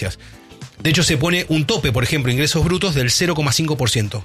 De hecho, se pone un tope, por ejemplo, ingresos brutos del 0,5%.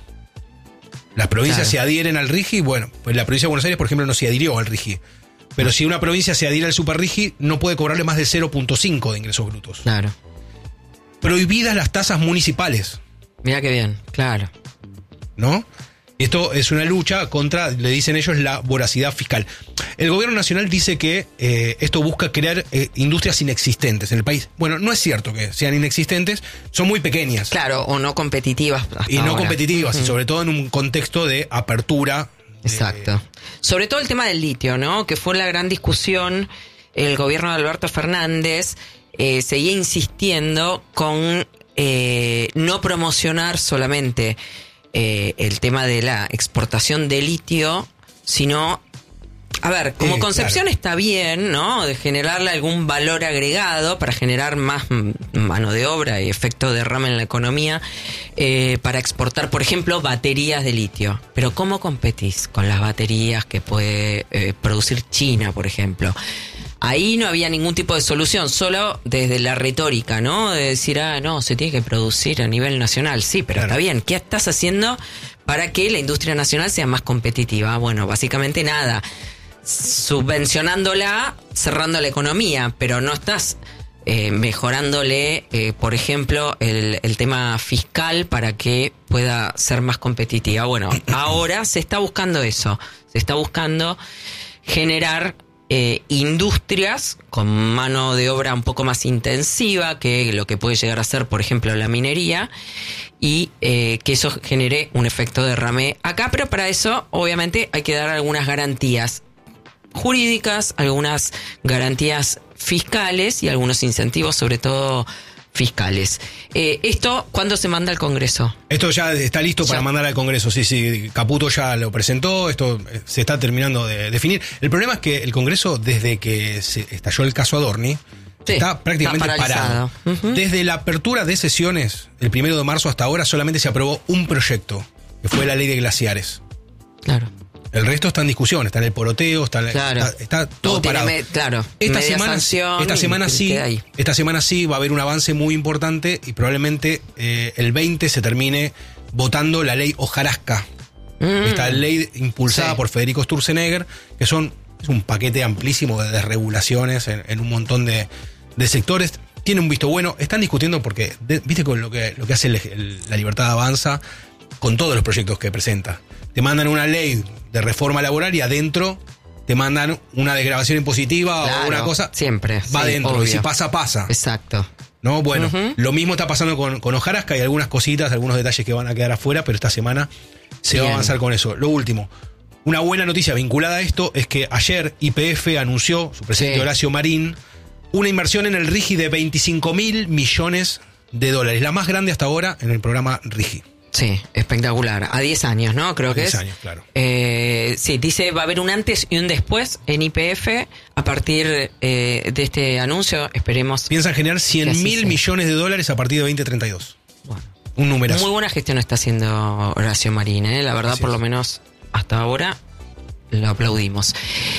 Las provincias se adhieren al RIGI, bueno, pues la provincia de Buenos Aires, por ejemplo, no se adhirió al RIGI. Pero si una provincia se adhiere al Super RIGI, no puede cobrarle más de 0,5 de ingresos brutos. Claro. Prohibidas las tasas municipales. Mirá qué bien, claro. ¿No? Esto es una lucha contra, le dicen ellos, la voracidad fiscal. El gobierno nacional dice que esto busca crear industrias inexistentes en el país. Bueno, no es cierto que sean inexistentes, son muy pequeñas. Claro, o no competitivas hasta y no ahora. competitivas, y sobre todo en un contexto de apertura. Exacto. Sobre todo el tema del litio, ¿no? Que fue la gran discusión. El gobierno de Alberto Fernández seguía insistiendo con no promocionar solamente el tema de la exportación de litio, sino, a ver, como concepción claro. está bien, ¿no? De generarle algún valor agregado para generar más mano de obra y efecto derrame en la economía, para exportar, por ejemplo, baterías de litio. Pero ¿cómo competís con las baterías que puede producir China, por ejemplo? Ahí no había ningún tipo de solución, solo desde la retórica, ¿no? De decir, no, se tiene que producir a nivel nacional. Sí, pero claro. Está bien. ¿Qué estás haciendo para que la industria nacional sea más competitiva? Bueno, básicamente nada. Subvencionándola, cerrando la economía, pero no estás mejorándole, por ejemplo, el tema fiscal para que pueda ser más competitiva. Bueno, ahora se está buscando eso. Se está buscando generar industrias con mano de obra un poco más intensiva que lo que puede llegar a ser, por ejemplo, la minería, y que eso genere un efecto derrame acá, pero para eso obviamente hay que dar algunas garantías jurídicas, algunas garantías fiscales y algunos incentivos, sobre todo fiscales. ¿Esto cuándo se manda al Congreso? Esto ya está listo para mandar al Congreso, sí, Caputo ya lo presentó, esto se está terminando de definir. El problema es que el Congreso, desde que se estalló el caso Adorni, está prácticamente parado. Desde la apertura de sesiones, el 1 de marzo hasta ahora, solamente se aprobó un proyecto, que fue la ley de glaciares. Claro. El resto está en discusión, está en el poroteo, está todo parado. Claro. Esta semana sí va a haber un avance muy importante y probablemente el 20 se termine votando la ley Hojarasca. Esta ley impulsada por Federico Sturzenegger, que es un paquete amplísimo de desregulaciones en un montón de sectores. Tiene un visto bueno, están discutiendo porque, viste con lo que hace la Libertad Avanza con todos los proyectos que presenta. Te mandan una ley de reforma laboral y adentro te mandan una desgravación impositiva, claro, o una cosa. Siempre. Va adentro. Obvio. Y si pasa. Exacto. ¿No? Bueno, lo mismo está pasando con Hojarasca. Hay algunas cositas, algunos detalles que van a quedar afuera, pero esta semana se va a avanzar con eso. Lo último, una buena noticia vinculada a esto es que ayer YPF anunció, su presidente Horacio Marín, una inversión en el RIGI de $25.000 millones, la más grande hasta ahora en el programa RIGI. Sí, espectacular. A 10 años, ¿no? Creo que 10 años, claro. Sí, dice va a haber un antes y un después en YPF a partir de este anuncio. Esperemos. Piensan generar $100.000 millones a partir de 2032. Bueno, un numerazo. Muy buena gestión está haciendo Horacio Marín, ¿eh? La verdad, por lo menos hasta ahora lo aplaudimos.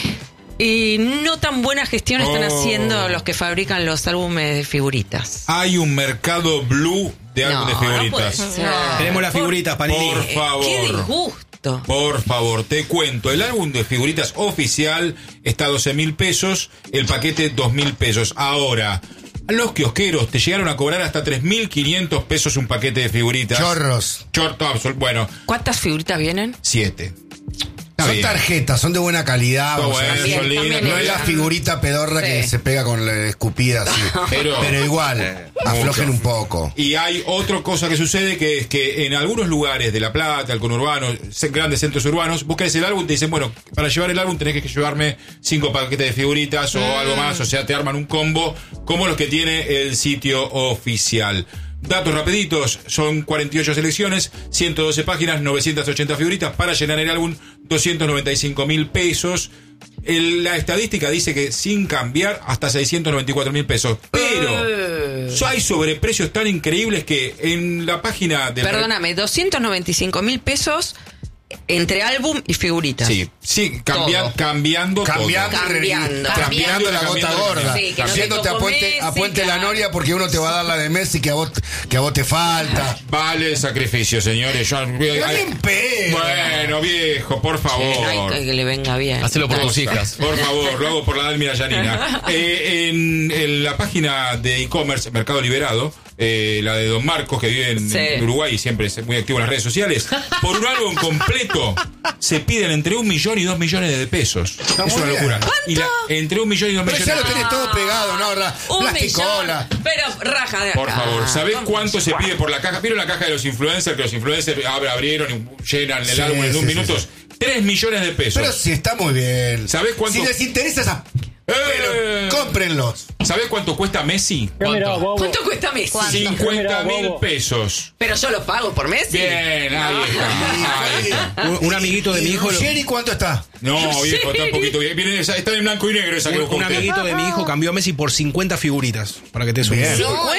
Y no tan buena gestión están haciendo los que fabrican los álbumes de figuritas. Hay un mercado blue de álbumes de figuritas. Tenemos las figuritas, Panini. Por favor. ¡Qué disgusto! Por favor, te cuento. El álbum de figuritas oficial está a $12.000, el paquete $2.000. Ahora, los kiosqueros te llegaron a cobrar hasta $3.500 un paquete de figuritas. Chorros. Bueno. ¿Cuántas figuritas vienen? 7. Son tarjetas, son de buena calidad. También no es la figurita pedorra que se pega con la escupida así. Pero igual, aflojen un poco. Y hay otra cosa que sucede, que es que en algunos lugares de La Plata, el conurbano, grandes centros urbanos, vos querés el álbum, te dicen, bueno, para llevar el álbum tenés que llevarme 5 paquetes de figuritas o algo más, o sea, te arman un combo como los que tiene el sitio oficial. Datos rapiditos, son 48 selecciones, 112 páginas, 980 figuritas. Para llenar el álbum, $295.000. La estadística dice que sin cambiar hasta $694.000. Pero hay sobreprecios tan increíbles que en la página de... Perdóname, $295.000 entre álbum y figuritas. Sí, cambiando la gota gorda. Sí, haciéndote a Puente La Noria porque uno te va a dar la de Messi que a vos te falta. Vale el sacrificio, señores. Bueno, viejo, por favor. Que le venga bien. Hacelo por tus hijas. Por favor, lo hago por la Dalmira Yanina. En la página de e-commerce Mercado Liberado, la de Don Marcos, que vive en Uruguay y siempre es muy activo en las redes sociales, por un álbum completo se piden entre 1 millón y 2 millones de pesos. Es una locura. ¿Cuánto? Entre 1 millón y 2 millones. Pero ya lo tenés todo pegado, ¿no? Plasticola. Pero raja de acá. Por favor, ¿sabés cuánto se pide por la caja? ¿Vieron la caja de los influencers? Que los influencers abrieron y llenan el álbum en 1 minuto. 3 millones de pesos. Pero sí, está muy bien. ¿Sabés cuánto? Si les interesa esa... cómprenlos. ¿Sabés cuánto cuesta Messi? ¿Cuánto cuesta Messi? 50.000 pesos. Pero yo lo pago por Messi. Bien, ahí está. Un amiguito de mi hijo. ¿Jerry cuánto está? No, viejo, está un poquito bien. Está en blanco y negro esa que Un amiguito de mi hijo cambió a Messi por 50 figuritas. Para que te suene.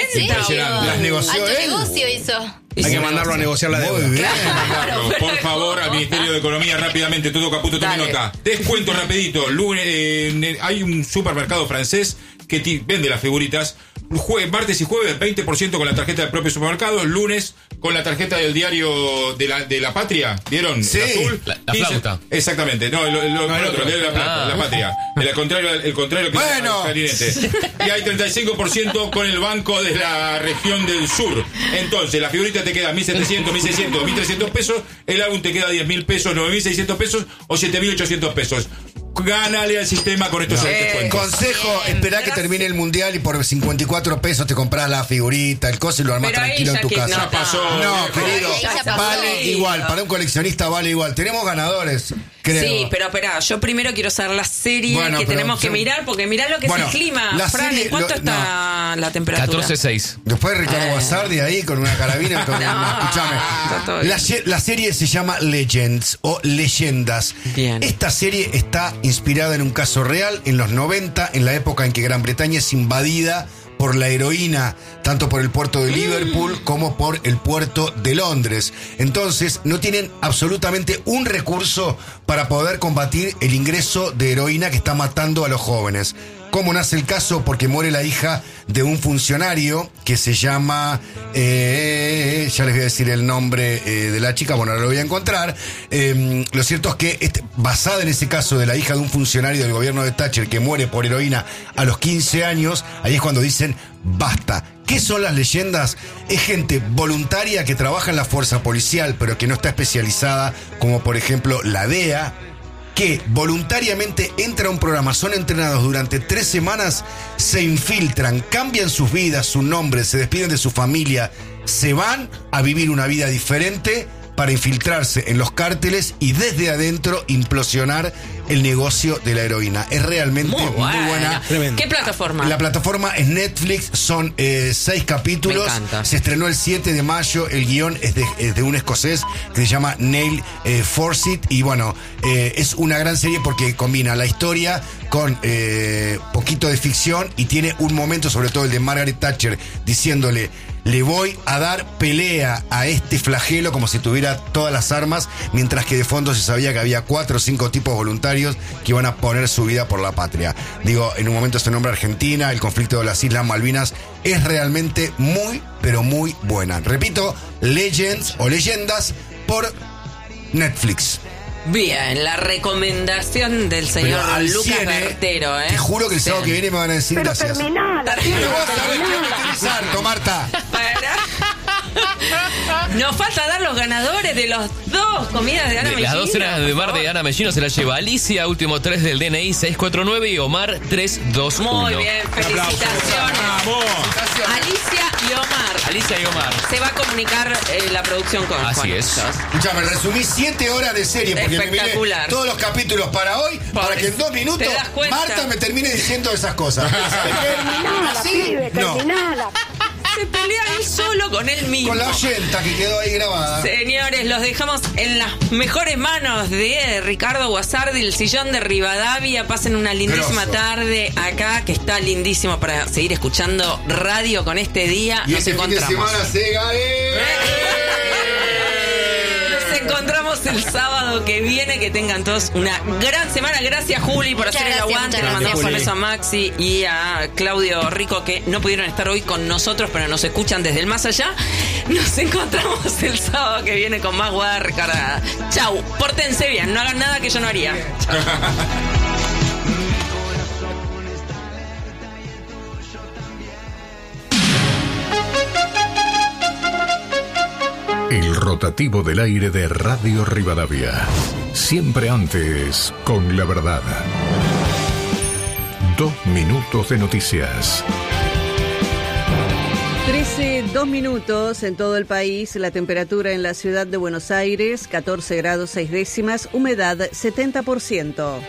Las negoció él. Negocio hizo. Hay que mandarlo a negociar la deuda. Claro, por favor, al Ministerio de Economía rápidamente, todo Caputo, tome nota. Descuento rapidito. Hay un supermercado francés que vende las figuritas. Martes y jueves 20% con la tarjeta del propio supermercado. Lunes con la tarjeta del diario de la Patria. ¿Vieron? Sí. El azul. La flauta. Exactamente. No, el otro, el de la Patria. El contrario que bueno. es el clarinete. Y hay 35% con el Banco de la Región del Sur. Entonces, la figurita te queda 1.700, 1.600, 1.300 pesos. El álbum te queda 10.000 pesos, 9.600 pesos o 7.800 pesos. Gánale al sistema con estos descuentos. Consejo, esperá que termine el mundial y por 54 pesos te compras la figurita, el coso y lo armás tranquilo en tu casa. Ya pasó. No, querido, vale igual, para un coleccionista vale igual. Tenemos ganadores, creo. Sí, pero espera, yo primero quiero saber la serie que tenemos que mirar, porque mirá lo que es el clima. Fran, ¿en cuánto está la temperatura? 14.6. Después Ricardo Guasardi ahí con una carabina. Escúchame. La serie se llama Legends o Leyendas. Bien. Esta serie está inspirada en un caso real en los 90, en la época en que Gran Bretaña es invadida por la heroína, tanto por el puerto de Liverpool como por el puerto de Londres. Entonces, no tienen absolutamente un recurso para poder combatir el ingreso de heroína que está matando a los jóvenes. ¿Cómo nace el caso? Porque muere la hija de un funcionario que se llama... ya les voy a decir el nombre de la chica, bueno, ahora lo voy a encontrar. Lo cierto es que basada en ese caso de la hija de un funcionario del gobierno de Thatcher que muere por heroína a los 15 años, ahí es cuando dicen basta. ¿Qué son las leyendas? Es gente voluntaria que trabaja en la fuerza policial, pero que no está especializada, como por ejemplo la DEA, que voluntariamente entra a un programa, son entrenados durante 3 semanas, se infiltran, cambian sus vidas, su nombre, se despiden de su familia, se van a vivir una vida diferente para infiltrarse en los cárteles y desde adentro implosionar el negocio de la heroína. Es realmente muy buena. ¿Qué plataforma? La plataforma es Netflix, son 6 capítulos. Me encanta. Se estrenó el 7 de mayo, el guión es de un escocés que se llama Neil Forsyth y bueno, es una gran serie porque combina la historia con poquito de ficción y tiene un momento, sobre todo el de Margaret Thatcher, diciéndole: le voy a dar pelea a este flagelo como si tuviera todas las armas, mientras que de fondo se sabía que había 4 o 5 tipos voluntarios que iban a poner su vida por la patria. Digo, en un momento se nombra Argentina, el conflicto de las Islas Malvinas, es realmente muy, pero muy buena. Repito, Legends o Leyendas por Netflix. Bien, la recomendación del señor Lucas Bertero, Te juro que el sábado que viene me van a decir pero gracias. terminala. Pero vos sabés que me interesar, Marta. Nos falta dar los ganadores de los 2 comidas de Ana Mellino. Las 2 cenas de bar de Ana Mellino se las lleva Alicia, último 3 del DNI 649 y Omar 321. Muy bien, felicitaciones. ¡Vamos! Alicia y Omar. Se va a comunicar la producción con Así es. Escuchame, resumí 7 horas de serie porque me miré todos los capítulos para hoy, para que en 2 minutos Marta me termine diciendo esas cosas. Terminala, pibe, terminala. Se pelea él solo con él mismo. Con la oyenta que quedó ahí grabada. Señores, los dejamos en las mejores manos de Ricardo Guasardi, el sillón de Rivadavia. Pasen una lindísima tarde acá, que está lindísimo para seguir escuchando radio con este día. Y nos este encontramos. fin de semana se gane. Nos encontramos encontramos el sábado que viene. Que tengan todos una gran semana. Gracias, Juli, por hacer el aguante. Le mandamos un beso a Maxi y a Claudio Rico, que no pudieron estar hoy con nosotros, pero nos escuchan desde el más allá. Nos encontramos el sábado que viene con más guada recargada. Chau, pórtense bien, no hagan nada que yo no haría. Chau. El rotativo del aire de Radio Rivadavia. Siempre antes, con la verdad. 2 minutos de noticias. 2 minutos en todo el país. La temperatura en la ciudad de Buenos Aires, 14 grados 6 décimas, humedad 70%.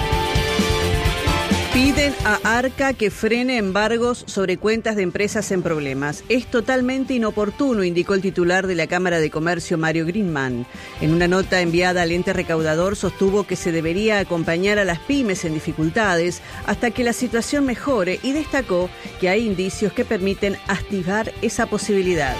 Piden a Arca que frene embargos sobre cuentas de empresas en problemas. Es totalmente inoportuno, indicó el titular de la Cámara de Comercio, Mario Greenman. En una nota enviada al ente recaudador sostuvo que se debería acompañar a las pymes en dificultades hasta que la situación mejore y destacó que hay indicios que permiten activar esa posibilidad.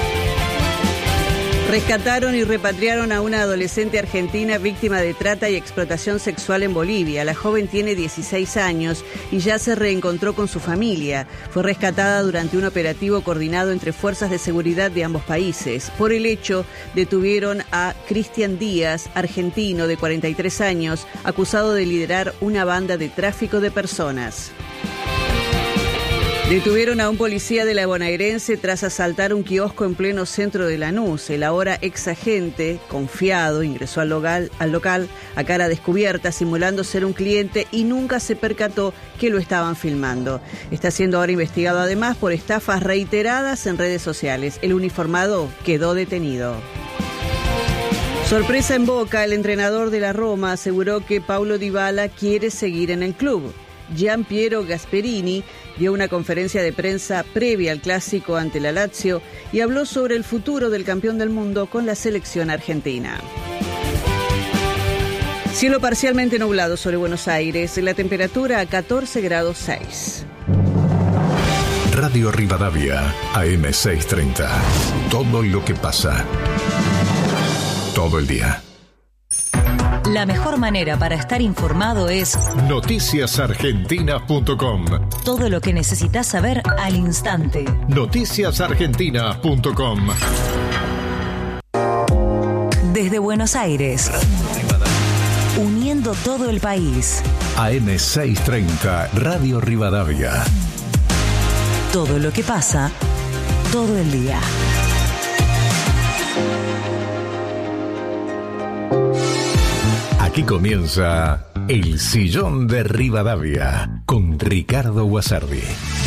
Rescataron y repatriaron a una adolescente argentina víctima de trata y explotación sexual en Bolivia. La joven tiene 16 años y ya se reencontró con su familia. Fue rescatada durante un operativo coordinado entre fuerzas de seguridad de ambos países. Por el hecho, detuvieron a Cristian Díaz, argentino de 43 años, acusado de liderar una banda de tráfico de personas. Detuvieron a un policía de la bonaerense tras asaltar un kiosco en pleno centro de Lanús. El ahora ex agente, confiado, ingresó al local a cara descubierta, simulando ser un cliente y nunca se percató que lo estaban filmando. Está siendo ahora investigado además por estafas reiteradas en redes sociales. El uniformado quedó detenido. Sorpresa en Boca, el entrenador de la Roma aseguró que Paulo Dybala quiere seguir en el club. Gian Piero Gasperini dio una conferencia de prensa previa al clásico ante la Lazio y habló sobre el futuro del campeón del mundo con la selección argentina. Cielo parcialmente nublado sobre Buenos Aires, la temperatura a 14 grados 6. Radio Rivadavia, AM630. Todo lo que pasa. Todo el día. La mejor manera para estar informado es noticiasargentina.com. Todo lo que necesitas saber al instante. Noticiasargentina.com. Desde Buenos Aires, uniendo todo el país. AM630, Radio Rivadavia. Todo lo que pasa, todo el día. Aquí comienza El Sillón de Rivadavia con Ricardo Guasardi.